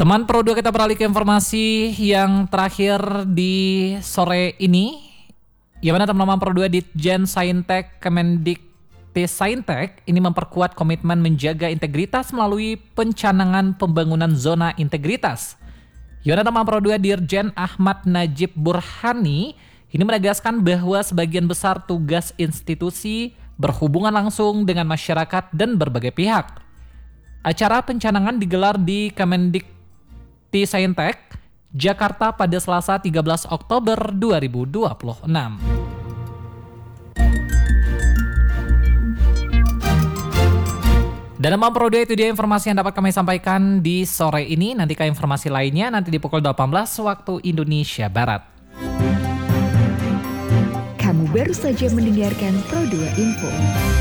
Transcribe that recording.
Teman Pro 2, kita beralih ke informasi yang terakhir di sore ini. Yang mana teman-teman Pro 2 Ditjen Saintek Kemendikti ini memperkuat komitmen menjaga integritas melalui pencanangan pembangunan zona integritas. Yang mana teman Pro 2 Dirjen Ahmad Najib Burhani ini menegaskan bahwa sebagian besar tugas institusi berhubungan langsung dengan masyarakat dan berbagai pihak. Acara pencanangan digelar di Kemendikti Saintek, Jakarta pada Selasa 13 Oktober 2026. Dan teman Pro 2, itu dia informasi yang dapat kami sampaikan di sore ini. Nantikan informasi lainnya nanti di pukul 18 waktu Indonesia Barat. Kamu baru saja mendengarkan Pro 2 Info.